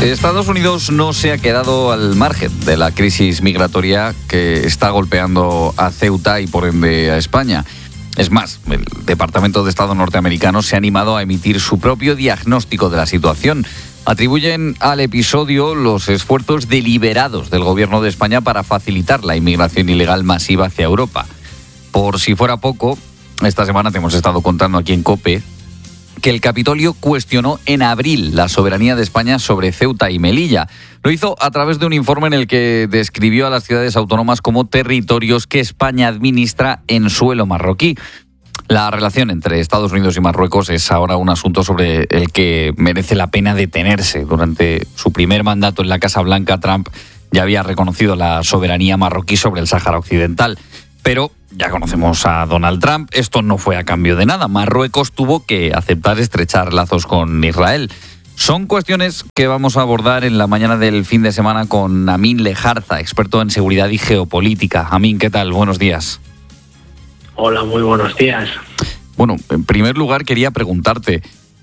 Estados Unidos no se ha quedado al margen de la crisis migratoria que está golpeando a Ceuta y por ende a España. Es más, el Departamento de Estado norteamericano se ha animado a emitir su propio diagnóstico de la situación. Atribuyen al episodio los esfuerzos deliberados del gobierno de España para facilitar la inmigración ilegal masiva hacia Europa. Por si fuera poco, esta semana te hemos estado contando aquí en COPE que el Capitolio cuestionó en abril la soberanía de España sobre Ceuta y Melilla. Lo hizo a través de un informe en el que describió a las ciudades autónomas como territorios que España administra en suelo marroquí. La relación entre Estados Unidos y Marruecos es ahora un asunto sobre el que merece la pena detenerse. Durante su primer mandato en la Casa Blanca, Trump ya había reconocido la soberanía marroquí sobre el Sáhara Occidental. Pero ya conocemos a Donald Trump, esto no fue a cambio de nada. Marruecos tuvo que aceptar estrechar lazos con Israel. Son cuestiones que vamos a abordar en la mañana del fin de semana con Amin Lejarza, experto en seguridad y geopolítica. Amin, ¿qué tal? Buenos días. Hola, muy buenos días. Bueno, en primer lugar quería preguntarte,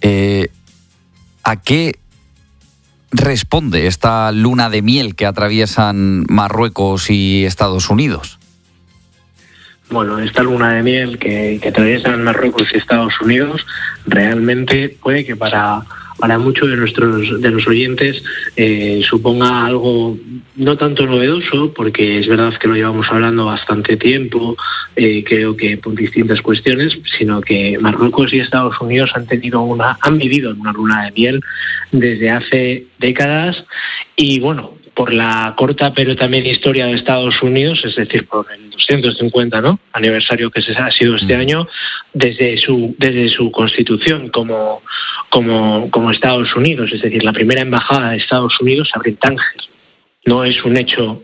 ¿a qué responde esta luna de miel que atraviesan Marruecos y Estados Unidos? Bueno, esta luna de miel que atraviesan Marruecos y Estados Unidos realmente puede que para muchos de los oyentes suponga algo no tanto novedoso, porque es verdad que lo llevamos hablando bastante tiempo, creo que por distintas cuestiones, sino que Marruecos y Estados Unidos han vivido en una luna de miel desde hace décadas y bueno, por la corta pero también historia de Estados Unidos, es decir, por el 250 aniversario que ha sido este año, desde su constitución como Estados Unidos, es decir, la primera embajada de Estados Unidos se abre en Tánger. No es un hecho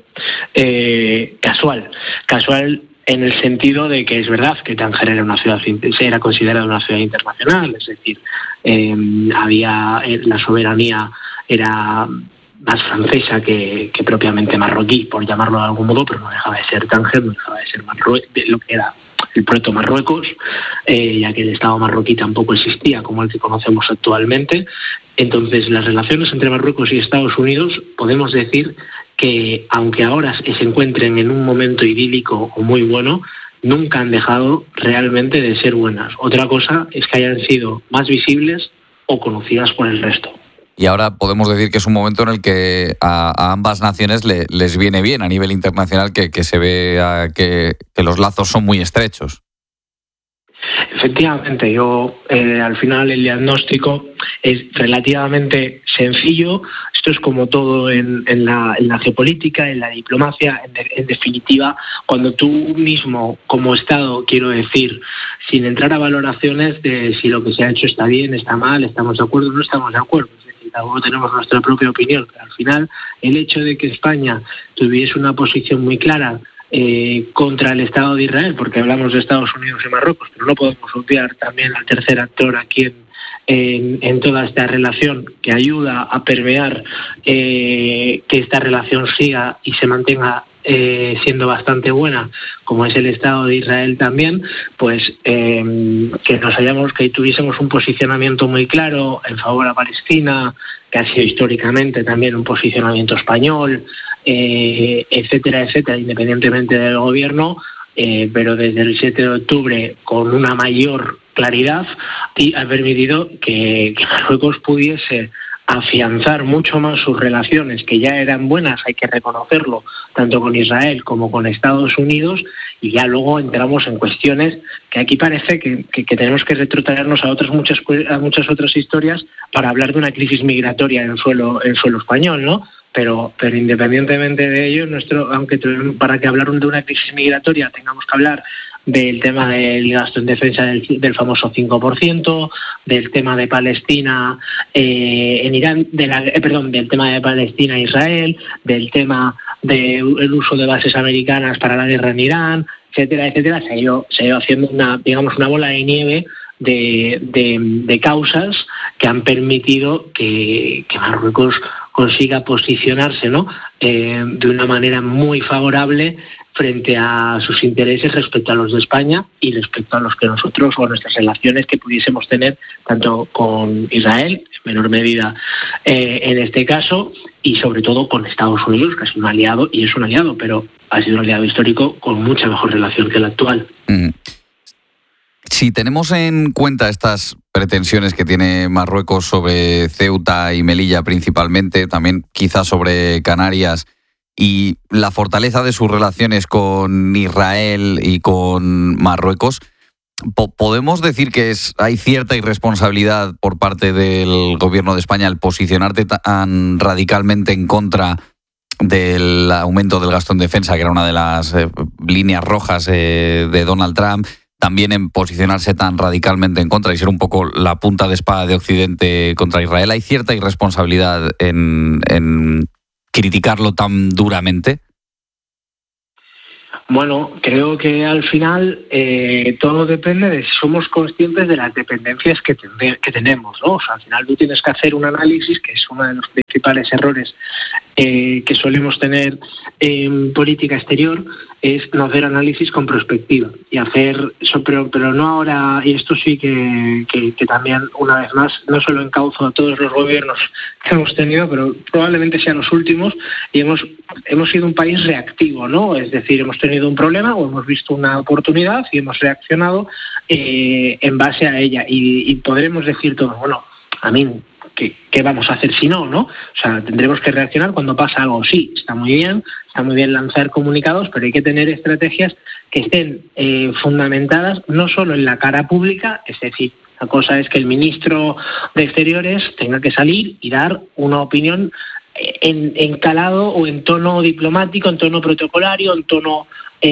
casual en el sentido de que es verdad que Tánger era considerada una ciudad internacional, es decir, la soberanía era más francesa que propiamente marroquí, por llamarlo de algún modo, pero no dejaba de ser Tánger, no dejaba de ser lo que era el proto Marruecos, ya que el Estado marroquí tampoco existía como el que conocemos actualmente. Entonces, las relaciones entre Marruecos y Estados Unidos, podemos decir que, aunque ahora se encuentren en un momento idílico o muy bueno, nunca han dejado realmente de ser buenas. Otra cosa es que hayan sido más visibles o conocidas por el resto. Y ahora podemos decir que es un momento en el que a ambas naciones les viene bien a nivel internacional que se vea que los lazos son muy estrechos. Efectivamente, al final el diagnóstico es relativamente sencillo. Esto es como todo en la geopolítica, en la diplomacia. En definitiva, cuando tú mismo, como Estado, quiero decir, sin entrar a valoraciones de si lo que se ha hecho está bien, está mal, estamos de acuerdo o no estamos de acuerdo. Luego tenemos nuestra propia opinión, pero al final el hecho de que España tuviese una posición muy clara contra el Estado de Israel, porque hablamos de Estados Unidos y Marruecos, pero no podemos obviar también al tercer actor aquí en toda esta relación, que ayuda a permear que esta relación siga y se mantenga siendo bastante buena, como es el Estado de Israel también, pues que tuviésemos un posicionamiento muy claro en favor a Palestina, que ha sido históricamente también un posicionamiento español, etcétera, independientemente del gobierno, pero desde el 7 de octubre con una mayor claridad y ha permitido que Marruecos pudiese afianzar mucho más sus relaciones, que ya eran buenas, hay que reconocerlo, tanto con Israel como con Estados Unidos, y ya luego entramos en cuestiones que aquí parece que tenemos que retrotraernos a muchas otras historias para hablar de una crisis migratoria en suelo español, ¿no? Pero independientemente de ello, aunque para que hablar de una crisis migratoria tengamos que hablar del tema del gasto en defensa del famoso 5%, del tema de Palestina en Irán, del tema de Palestina e Israel, del tema del uso de bases americanas para la guerra en Irán, etcétera, se ha ido haciendo una bola de nieve de causas que han permitido que Marruecos consiga posicionarse, ¿no? De una manera muy favorable frente a sus intereses respecto a los de España y respecto a los que nosotros o nuestras relaciones que pudiésemos tener tanto con Israel, en menor medida en este caso, y sobre todo con Estados Unidos, que es un aliado, y es un aliado, pero ha sido un aliado histórico con mucha mejor relación que la actual. Si tenemos en cuenta estas pretensiones que tiene Marruecos sobre Ceuta y Melilla principalmente, también quizás sobre Canarias, y la fortaleza de sus relaciones con Israel y con Marruecos, ¿podemos decir que hay cierta irresponsabilidad por parte del gobierno de España al posicionarte tan radicalmente en contra del aumento del gasto en defensa, que era una de las líneas rojas de Donald Trump, también en posicionarse tan radicalmente en contra y ser un poco la punta de espada de Occidente contra Israel? ¿Hay cierta irresponsabilidad en criticarlo tan duramente? Bueno, creo que al final todo depende de si somos conscientes de las dependencias que tenemos, ¿no? O sea, al final tú tienes que hacer un análisis, que es uno de los principales errores que solemos tener en política exterior, es no hacer análisis con perspectiva y hacer eso, pero no ahora, y esto sí que también, una vez más, no solo encauzo a todos los gobiernos que hemos tenido, pero probablemente sean los últimos, y hemos sido un país reactivo, ¿no? Es decir, hemos tenido un problema o hemos visto una oportunidad y hemos reaccionado en base a ella, y podremos decir todo, bueno, a mí, ¿qué vamos a hacer si no, no? O sea, tendremos que reaccionar cuando pasa algo. Sí, está muy bien lanzar comunicados, pero hay que tener estrategias que estén fundamentadas no solo en la cara pública, es decir, la cosa es que el ministro de Exteriores tenga que salir y dar una opinión en calado o en tono diplomático, en tono protocolario, en tono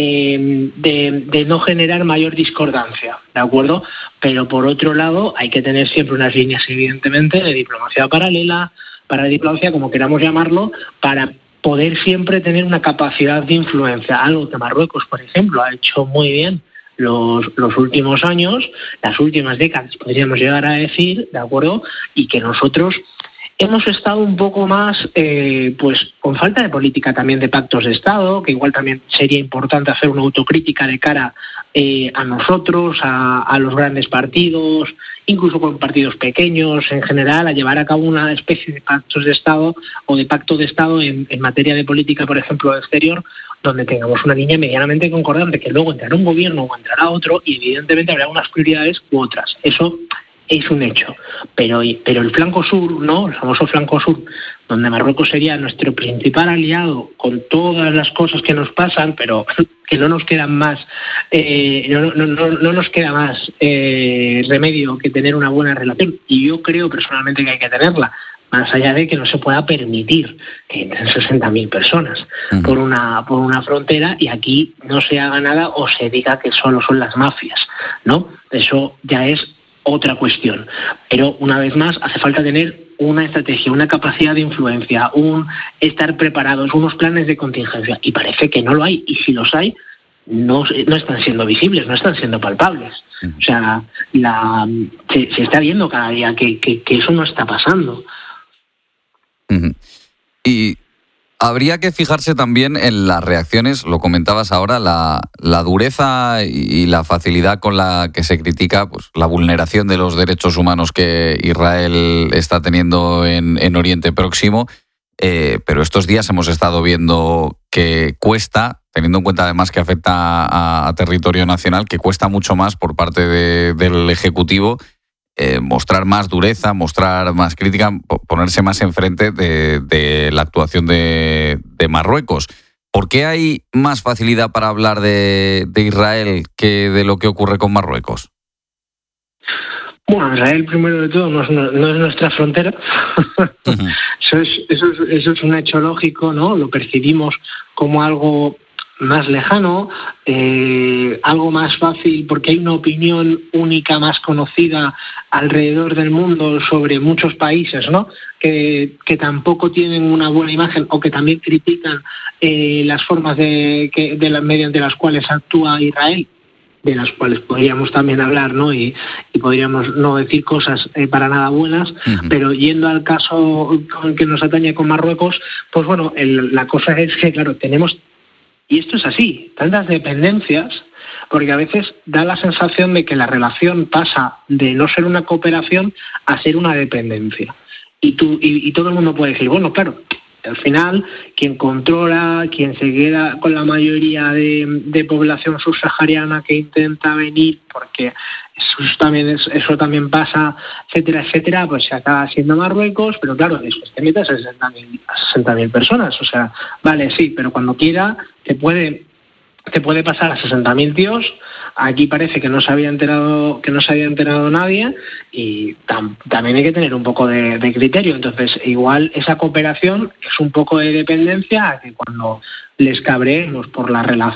de no generar mayor discordancia, ¿de acuerdo? Pero por otro lado hay que tener siempre unas líneas, evidentemente, de diplomacia paralela, para diplomacia, como queramos llamarlo, para poder siempre tener una capacidad de influencia, algo que Marruecos, por ejemplo, ha hecho muy bien los últimos años, las últimas décadas, podríamos llegar a decir, ¿de acuerdo? Y que nosotros hemos estado un poco más pues con falta de política también de pactos de Estado, que igual también sería importante hacer una autocrítica de cara a nosotros, a los grandes partidos, incluso con partidos pequeños en general, a llevar a cabo una especie de pactos de Estado o de pacto de Estado en materia de política, por ejemplo, exterior, donde tengamos una línea medianamente concordante, que luego entrará un gobierno o entrará otro y evidentemente habrá unas prioridades u otras. Eso es un hecho, pero el flanco sur, ¿no? El famoso flanco sur, donde Marruecos sería nuestro principal aliado con todas las cosas que nos pasan, pero que no nos quedan más, no nos queda más remedio que tener una buena relación, y yo creo personalmente que hay que tenerla, más allá de que no se pueda permitir que entren 60.000 personas por una frontera y aquí no se haga nada o se diga que solo son las mafias, ¿no? Eso ya es otra cuestión. Pero una vez más hace falta tener una estrategia, una capacidad de influencia, estar preparados, unos planes de contingencia, y parece que no lo hay, y si los hay no están siendo visibles, no están siendo palpables. O sea, se está viendo cada día que eso no está pasando. Y habría que fijarse también en las reacciones, lo comentabas ahora, la dureza y la facilidad con la que se critica pues la vulneración de los derechos humanos que Israel está teniendo en Oriente Próximo, pero estos días hemos estado viendo que cuesta, teniendo en cuenta además que afecta a territorio nacional, que cuesta mucho más por parte del Ejecutivo mostrar más dureza, mostrar más crítica, ponerse más enfrente de la actuación de Marruecos. ¿Por qué hay más facilidad para hablar de Israel que de lo que ocurre con Marruecos? Bueno, Israel, primero de todo, no es nuestra frontera. Eso es un hecho lógico, ¿no? Lo percibimos como algo más lejano, algo más fácil, porque hay una opinión única más conocida alrededor del mundo sobre muchos países, ¿no? Que tampoco tienen una buena imagen o que también critican las formas mediante las cuales actúa Israel, de las cuales podríamos también hablar, ¿no? Y podríamos no decir cosas para nada buenas, pero yendo al caso que nos atañe con Marruecos, pues bueno, la cosa es que, claro, tenemos Y esto es así, tantas dependencias, porque a veces da la sensación de que la relación pasa de no ser una cooperación a ser una dependencia. Y todo el mundo puede decir, bueno, claro, al final quien controla, quien se queda con la mayoría de población subsahariana que intenta venir, porque eso también pasa, etcétera, etcétera, pues se acaba siendo Marruecos, pero claro, después te metes a 60.000 personas. O sea, vale, sí, pero cuando quiera te puede pasar a 60.000 tíos. Aquí parece que no se había enterado nadie, y también hay que tener un poco de criterio. Entonces, igual esa cooperación es un poco de dependencia a que cuando les cabreemos por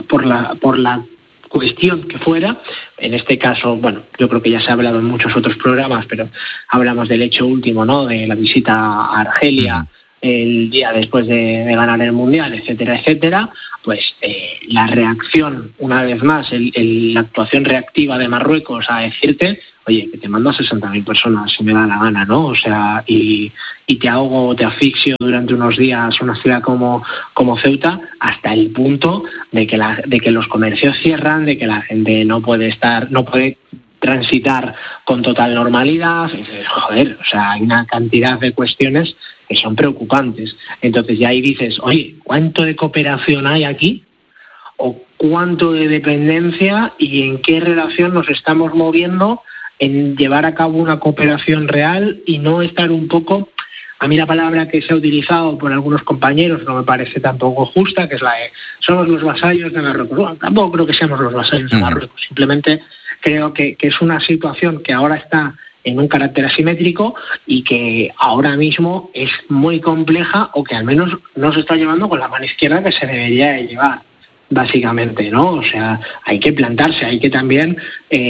la cuestión que fuera, en este caso, bueno, yo creo que ya se ha hablado en muchos otros programas, pero hablamos del hecho último, ¿no?, de la visita a Argelia el día después de ganar el Mundial, etcétera, etcétera, pues la reacción, una vez más, la actuación reactiva de Marruecos a decirte, oye, que te mando a 60.000 personas si me da la gana, ¿no? O sea, y te ahogo, te asfixio durante unos días una ciudad como Ceuta, hasta el punto de que los comercios cierran, de que la gente no puede transitar con total normalidad. Y dices, joder, o sea, hay una cantidad de cuestiones que son preocupantes. Entonces ya ahí dices, oye, ¿cuánto de cooperación hay aquí? ¿O cuánto de dependencia? ¿Y en qué relación nos estamos moviendo en llevar a cabo una cooperación real y no estar un poco... A mí la palabra que se ha utilizado por algunos compañeros no me parece tampoco justa, que es la de somos los vasallos de Marruecos. Bueno, tampoco creo que seamos los vasallos de Marruecos, simplemente creo que es una situación que ahora está en un carácter asimétrico y que ahora mismo es muy compleja, o que al menos no se está llevando con la mano izquierda que se debería de llevar, básicamente, ¿no? O sea, hay que plantarse, hay que también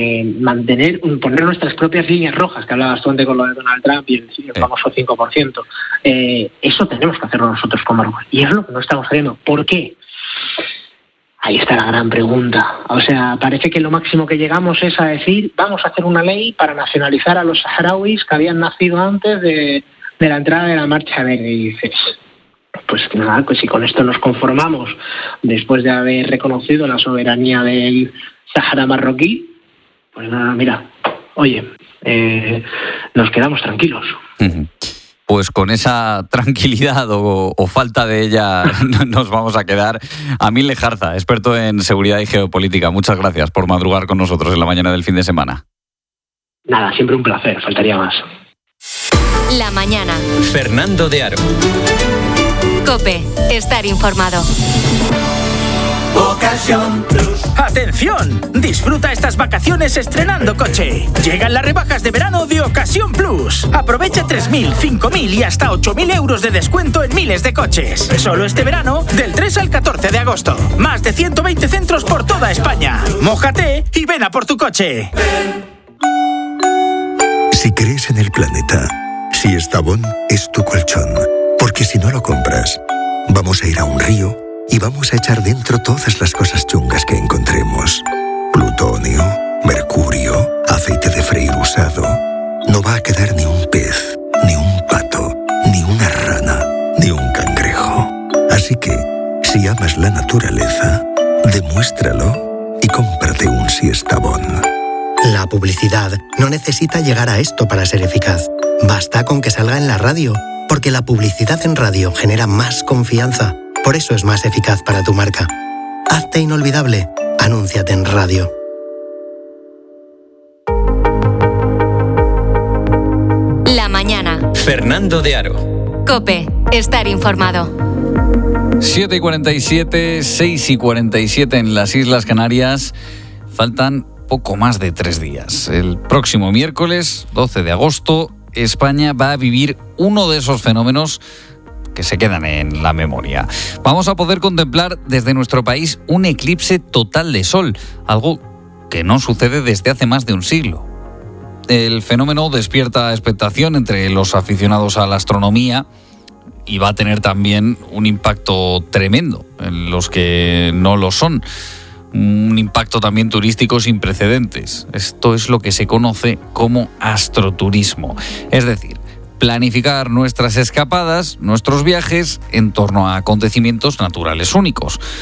poner nuestras propias líneas rojas, que hablabas tú antes con lo de Donald Trump y el famoso 5%. Eso tenemos que hacerlo nosotros como Marruecos, y es lo que no estamos haciendo. ¿Por qué? Ahí está la gran pregunta. O sea, parece que lo máximo que llegamos es a decir, vamos a hacer una ley para nacionalizar a los saharauis que habían nacido antes de la entrada de la Marcha Verde. Y dices, pues nada, pues si con esto nos conformamos, después de haber reconocido la soberanía del Sahara marroquí, pues nada, mira, oye, nos quedamos tranquilos. Pues con esa tranquilidad o falta de ella nos vamos a quedar. Amíl Lejarza, experto en seguridad y geopolítica, muchas gracias por madrugar con nosotros en la mañana del fin de semana. Nada, siempre un placer, faltaría más. La mañana. Fernando de Aro. COPE, estar informado. Ocasión Plus. ¡Atención! Disfruta estas vacaciones estrenando coche. Llegan las rebajas de verano de Ocasión Plus. Aprovecha 3.000, 5.000 y hasta 8.000 euros de descuento en miles de coches. Solo este verano, del 3 al 14 de agosto. Más de 120 centros por toda España. Mójate y ven a por tu coche. Si crees en el planeta, Si Estabón es tu colchón. Porque si no lo compras, vamos a ir a un río y vamos a echar dentro todas las cosas chungas que encontremos. Plutonio, mercurio, aceite de freír usado. No va a quedar ni un pez, ni un pato, ni una rana, ni un cangrejo. Así que, si amas la naturaleza, demuéstralo y cómprate un Siestabón. La publicidad no necesita llegar a esto para ser eficaz. Basta con que salga en la radio, porque la publicidad en radio genera más confianza. Por eso es más eficaz para tu marca. Hazte inolvidable. Anúnciate en radio. La mañana. Fernando de Aro. COPE. Estar informado. 7:47, 6:47 en las Islas Canarias. Faltan poco más de 3 días. El próximo miércoles, 12 de agosto, España va a vivir uno de esos fenómenos que se quedan en la memoria. Vamos a poder contemplar desde nuestro país un eclipse total de sol, algo que no sucede desde hace más de un siglo. El fenómeno despierta expectación entre los aficionados a la astronomía y va a tener también un impacto tremendo en los que no lo son. Un impacto también turístico sin precedentes. Esto es lo que se conoce como astroturismo. Es decir, planificar nuestras escapadas, nuestros viajes en torno a acontecimientos naturales únicos.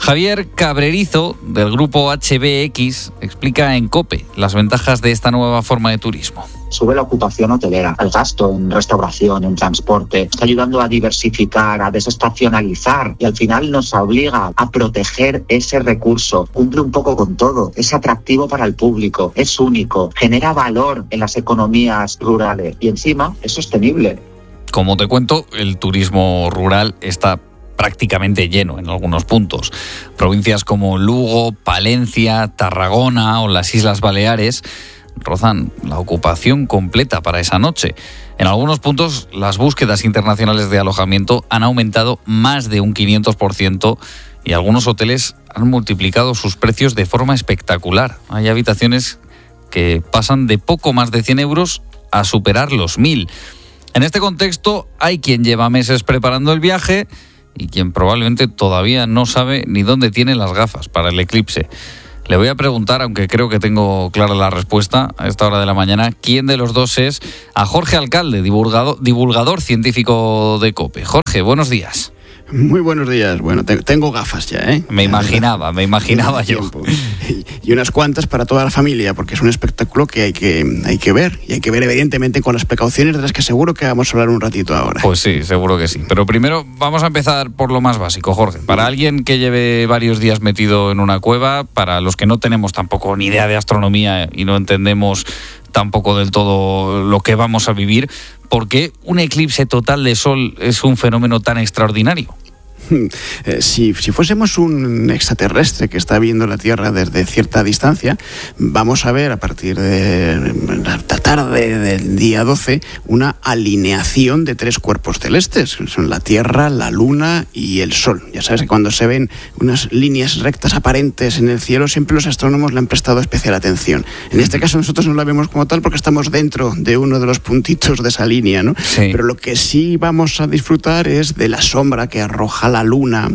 Javier Cabrerizo, del grupo HBX, explica en COPE las ventajas de esta nueva forma de turismo. Sube la ocupación hotelera, el gasto en restauración, en transporte, está ayudando a diversificar, a desestacionalizar y al final nos obliga a proteger ese recurso. Cumple un poco con todo, es atractivo para el público, es único, genera valor en las economías rurales y encima es sostenible. Como te cuento, el turismo rural está prácticamente lleno en algunos puntos. Provincias como Lugo, Palencia, Tarragona o las Islas Baleares rozan la ocupación completa para esa noche. En algunos puntos, las búsquedas internacionales de alojamiento han aumentado más de un 500% y algunos hoteles han multiplicado sus precios de forma espectacular. Hay habitaciones que pasan de poco más de 100 euros a superar los 1.000. En este contexto, hay quien lleva meses preparando el viaje y quien probablemente todavía no sabe ni dónde tiene las gafas para el eclipse. Le voy a preguntar, aunque creo que tengo clara la respuesta a esta hora de la mañana, quién de los dos es, a Jorge Alcalde, divulgador científico de COPE. Jorge, buenos días. Muy buenos días. Bueno, tengo gafas ya, ¿eh? Me imaginaba yo. Y unas cuantas para toda la familia, porque es un espectáculo que hay que ver. Y hay que ver, evidentemente, con las precauciones de las que seguro que vamos a hablar un ratito ahora. Pues sí, seguro que sí. Pero primero vamos a empezar por lo más básico, Jorge. Para alguien que lleve varios días metido en una cueva, para los que no tenemos tampoco ni idea de astronomía y no entendemos tampoco del todo lo que vamos a vivir, ¿por qué un eclipse total de sol es un fenómeno tan extraordinario? Si fuésemos un extraterrestre que está viendo la Tierra desde cierta distancia, vamos a ver a partir de la tarde del día 12 una alineación de 3 cuerpos celestes, son la Tierra, la Luna y el Sol. Ya sabes que cuando se ven unas líneas rectas aparentes en el cielo, siempre los astrónomos le han prestado especial atención. En este caso nosotros no la vemos como tal porque estamos dentro de uno de los puntitos de esa línea, ¿no? Sí. Pero lo que sí vamos a disfrutar es de la sombra que arroja la Luna,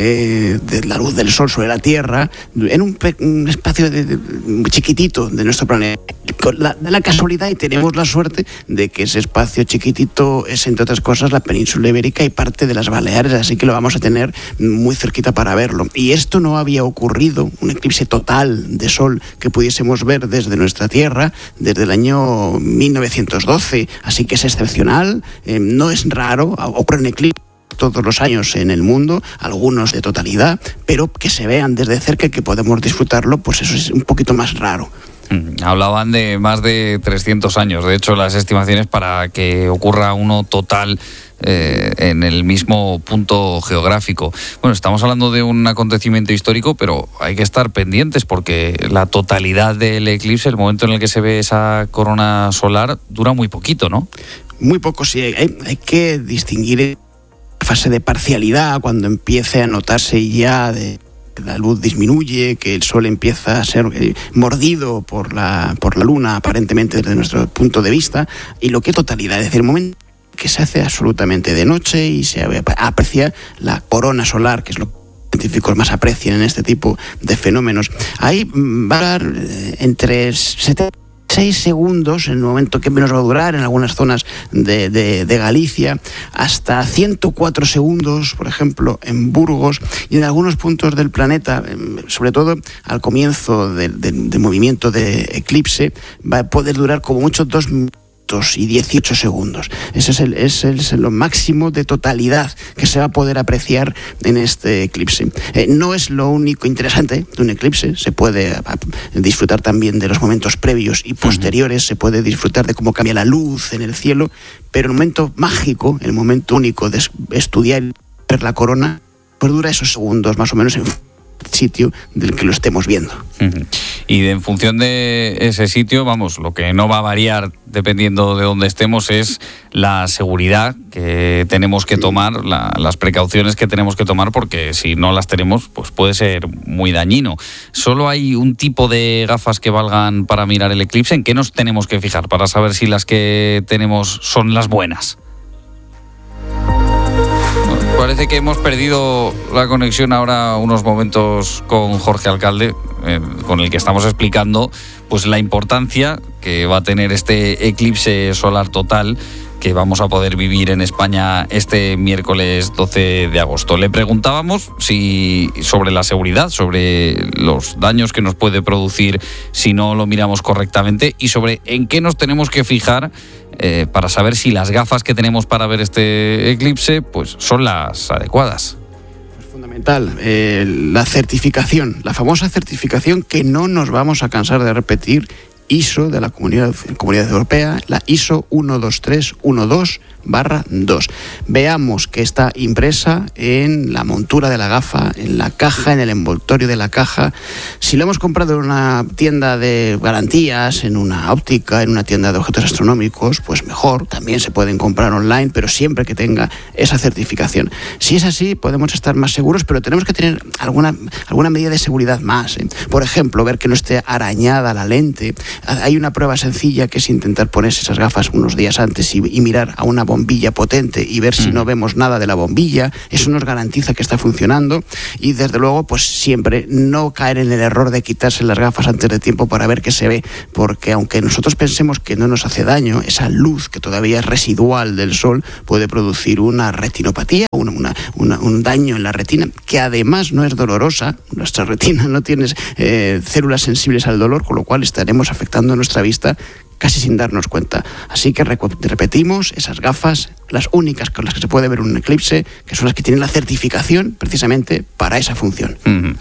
de la luz del Sol sobre la Tierra, en un espacio chiquitito de nuestro planeta. Da la casualidad y tenemos la suerte de que ese espacio chiquitito es, entre otras cosas, la península ibérica y parte de las Baleares, así que lo vamos a tener muy cerquita para verlo. Y esto no había ocurrido, un eclipse total de Sol que pudiésemos ver desde nuestra Tierra desde el año 1912, así que es excepcional, no es raro, ocurren eclipses todos los años en el mundo, algunos de totalidad, pero que se vean desde cerca y que podemos disfrutarlo, pues eso es un poquito más raro. Hablaban de más de 300 años, de hecho las estimaciones para que ocurra uno total en el mismo punto geográfico. Bueno, estamos hablando de un acontecimiento histórico, pero hay que estar pendientes porque la totalidad del eclipse, el momento en el que se ve esa corona solar, dura muy poquito, ¿no? Muy poco, sí. Hay que distinguir fase de parcialidad, cuando empiece a notarse ya de la luz disminuye, que el Sol empieza a ser mordido por la Luna, aparentemente desde nuestro punto de vista, y lo que totalidad, es decir, el momento que se hace absolutamente de noche y se aprecia la corona solar, que es lo que los científicos más aprecian en este tipo de fenómenos. Ahí va a dar entre 6 segundos, en el momento que menos va a durar en algunas zonas de Galicia, hasta 104 segundos, por ejemplo, en Burgos, y en algunos puntos del planeta, sobre todo al comienzo del movimiento de eclipse, va a poder durar como mucho 2 minutos y 18 segundos. Ese es lo máximo de totalidad que se va a poder apreciar en este eclipse. No es lo único interesante de un eclipse, se puede disfrutar también de los momentos previos y posteriores, se puede disfrutar de cómo cambia la luz en el cielo, pero el momento mágico, el momento único de estudiar y ver la corona, pues dura esos segundos más o menos en sitio del que lo estemos viendo. Y en función de ese sitio, vamos, lo que no va a variar dependiendo de dónde estemos es la seguridad que tenemos que tomar, las precauciones que tenemos que tomar, porque si no las tenemos, pues puede ser muy dañino. ¿Solo hay un tipo de gafas que valgan para mirar el eclipse? ¿En qué nos tenemos que fijar para saber si las que tenemos son las buenas? Parece que hemos perdido la conexión ahora unos momentos con Jorge Alcalde, con el que estamos explicando pues la importancia que va a tener este eclipse solar total que vamos a poder vivir en España este miércoles 12 de agosto. Le preguntábamos sobre la seguridad, sobre los daños que nos puede producir si no lo miramos correctamente y sobre en qué nos tenemos que fijar para saber si las gafas que tenemos para ver este eclipse pues son las adecuadas. Fundamental, la certificación, la famosa certificación que no nos vamos a cansar de repetir, ISO de la Comunidad Europea, la ISO 12312-2. Veamos que está impresa en la montura de la gafa, en la caja, en el envoltorio de la caja. Si lo hemos comprado en una tienda de garantías, en una óptica, en una tienda de objetos astronómicos, pues mejor, también se pueden comprar online, pero siempre que tenga esa certificación. Si es así, podemos estar más seguros, pero tenemos que tener alguna medida de seguridad más. Por ejemplo, ver que no esté arañada la lente. Hay una prueba sencilla que es intentar ponerse esas gafas unos días antes y mirar a una bombilla potente y ver si no vemos nada de la bombilla. Eso nos garantiza que está funcionando y desde luego pues siempre no caer en el error de quitarse las gafas antes de tiempo para ver qué se ve, porque aunque nosotros pensemos que no nos hace daño, esa luz que todavía es residual del sol puede producir una retinopatía, un daño en la retina que además no es dolorosa. Nuestra retina no tiene células sensibles al dolor, con lo cual estaremos afectando nuestra vista casi sin darnos cuenta. Así que repetimos, esas gafas, las únicas con las que se puede ver un eclipse, que son las que tienen la certificación precisamente para esa función.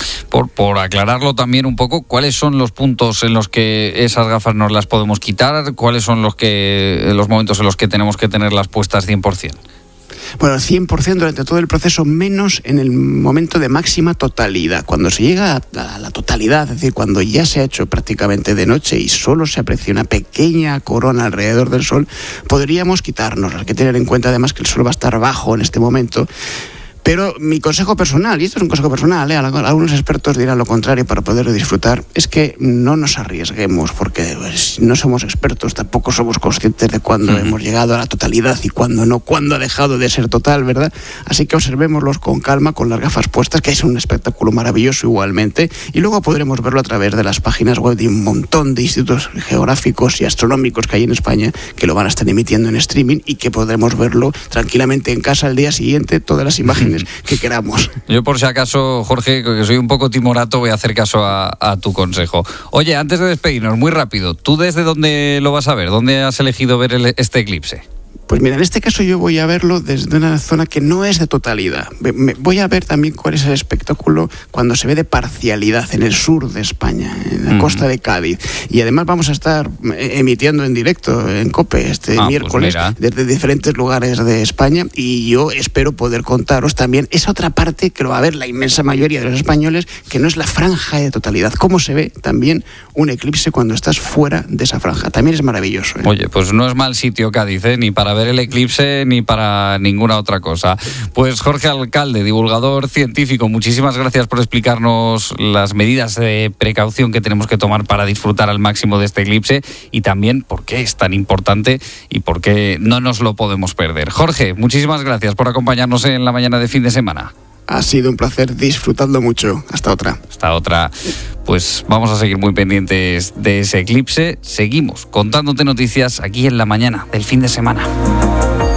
Por aclararlo también un poco, ¿cuáles son los puntos en los que esas gafas nos las podemos quitar? ¿Cuáles son los momentos en los que tenemos que tenerlas puestas 100%? Bueno, 100% durante todo el proceso, menos en el momento de máxima totalidad. Cuando se llega a la totalidad, es decir, cuando ya se ha hecho prácticamente de noche y solo se aprecia una pequeña corona alrededor del sol, podríamos quitarnos. Hay que tener en cuenta además que el sol va a estar bajo en este momento. Pero mi consejo personal, y esto es un consejo personal, algunos expertos dirán lo contrario para poder disfrutar, es que no nos arriesguemos, porque no somos expertos, tampoco somos conscientes de cuándo hemos llegado a la totalidad y cuándo no, cuándo ha dejado de ser total, ¿verdad? Así que observémoslos con calma, con las gafas puestas, que es un espectáculo maravilloso igualmente, y luego podremos verlo a través de las páginas web de un montón de institutos geográficos y astronómicos que hay en España, que lo van a estar emitiendo en streaming y que podremos verlo tranquilamente en casa al día siguiente, todas las imágenes que queramos. Yo por si acaso, Jorge, que soy un poco timorato, voy a hacer caso a tu consejo. Oye, antes de despedirnos, muy rápido, ¿tú desde dónde lo vas a ver? ¿Dónde has elegido ver este eclipse? Pues mira, en este caso yo voy a verlo desde una zona que no es de totalidad. Voy a ver también cuál es el espectáculo cuando se ve de parcialidad en el sur de España, en la costa de Cádiz. Y además vamos a estar emitiendo en directo en COPE este miércoles desde diferentes lugares de España, y yo espero poder contaros también esa otra parte que lo va a ver la inmensa mayoría de los españoles, que no es la franja de totalidad. Cómo se ve también un eclipse cuando estás fuera de esa franja. También es maravilloso. Oye, pues no es mal sitio Cádiz, ni para ver el eclipse ni para ninguna otra cosa. Pues Jorge Alcalde, divulgador científico, muchísimas gracias por explicarnos las medidas de precaución que tenemos que tomar para disfrutar al máximo de este eclipse y también por qué es tan importante y por qué no nos lo podemos perder. Jorge, muchísimas gracias por acompañarnos en la mañana de fin de semana. Ha sido un placer, disfrutando mucho. Hasta otra. Hasta otra. Pues vamos a seguir muy pendientes de ese eclipse. Seguimos contándote noticias aquí en la mañana del fin de semana.